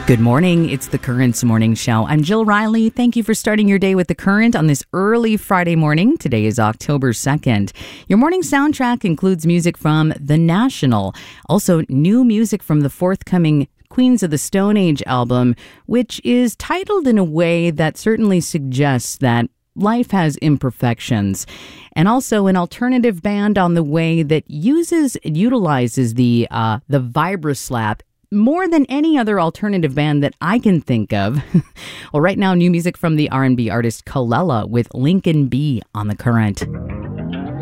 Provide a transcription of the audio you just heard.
Good morning. It's the Currents Morning Show. I'm Jill Riley. Thank you for starting your day with The Current on this early Friday morning. Today is October 2nd. Your morning soundtrack includes music from The National, also new music from the forthcoming Queens of the Stone Age album, which is titled in a way that certainly suggests that life has imperfections, and also an alternative band on the way that utilizes the vibroslap more than any other alternative band that I can think of. Well, right now, new music from the R&B artist Kelela with Lincoln B on The Current.